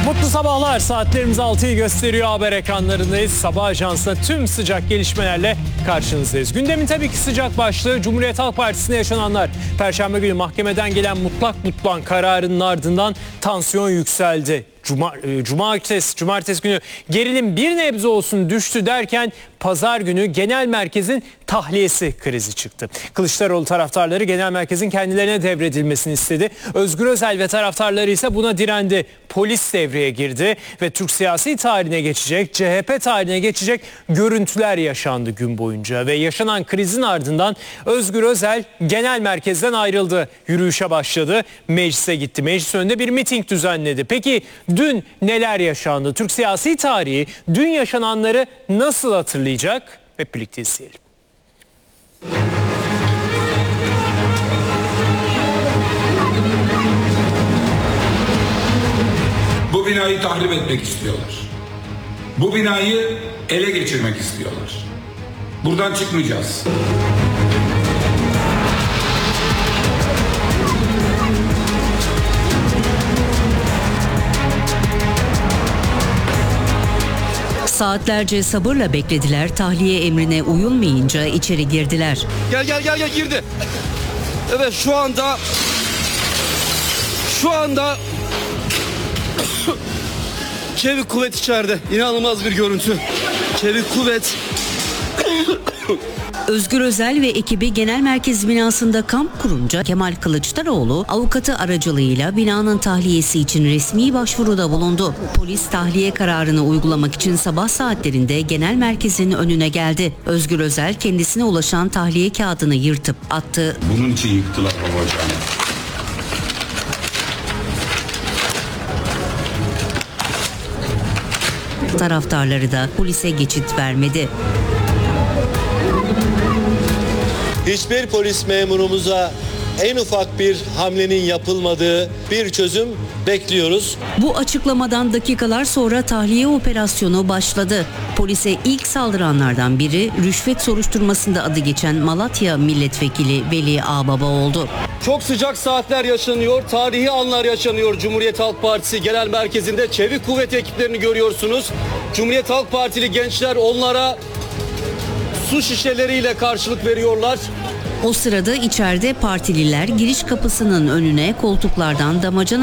Mutlu sabahlar. Saatlerimiz 6'yı gösteriyor, haber ekranlarındayız. Sabah ajansına tüm sıcak gelişmelerle karşınızdayız. Gündemin tabii ki sıcak başlığı Cumhuriyet Halk Partisi'nde yaşananlar. Perşembe günü mahkemeden gelen mutlak butlan kararının ardından tansiyon yükseldi. Cumartesi günü gerilim bir nebze olsun düştü derken pazar günü genel merkezin tahliyesi krizi çıktı. Kılıçdaroğlu taraftarları genel merkezin kendilerine devredilmesini istedi. Özgür Özel ve taraftarları ise buna direndi. Polis devreye girdi ve Türk siyasi tarihine geçecek, CHP tarihine geçecek görüntüler yaşandı gün boyunca. Ve yaşanan krizin ardından Özgür Özel genel merkezden ayrıldı. Yürüyüşe başladı, meclise gitti. Meclis önünde bir miting düzenledi. Peki dün neler yaşandı? Türk siyasi tarihi dün yaşananları nasıl hatırlayacak? Hep birlikte izleyelim. Bu binayı tahrip etmek istiyorlar. Bu binayı ele geçirmek istiyorlar. Buradan çıkmayacağız. Saatlerce sabırla beklediler. Tahliye emrine uyulmayınca içeri girdiler. Gel girdi. Evet şu anda çevik kuvvet içeride. İnanılmaz bir görüntü. Çevik kuvvet. Özgür Özel ve ekibi genel merkez binasında kamp kurunca Kemal Kılıçdaroğlu avukatı aracılığıyla binanın tahliyesi için resmi başvuruda bulundu. Polis tahliye kararını uygulamak için sabah saatlerinde genel merkezin önüne geldi. Özgür Özel kendisine ulaşan tahliye kağıdını yırtıp attı. Bunun için yıktılar babacığım. Taraftarları da polise geçit vermedi. Hiçbir polis memurumuza en ufak bir hamlenin yapılmadığı bir çözüm bekliyoruz. Bu açıklamadan dakikalar sonra tahliye operasyonu başladı. Polise ilk saldıranlardan biri rüşvet soruşturmasında adı geçen Malatya Milletvekili Veli Ağbaba oldu. Çok sıcak saatler yaşanıyor. Tarihi anlar yaşanıyor Cumhuriyet Halk Partisi Genel Merkezi'nde. Çevik kuvvet ekiplerini görüyorsunuz. Cumhuriyet Halk Partili gençler onlara su şişeleriyle karşılık veriyorlar. O sırada içeride partililer giriş kapısının önüne koltuklardan damacana